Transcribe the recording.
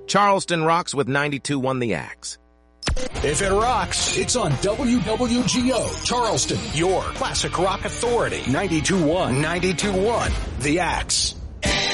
Charleston rocks with 92.1 The Axe. If it rocks, it's on WWGO, Charleston, your classic rock authority. 92.1 The Axe.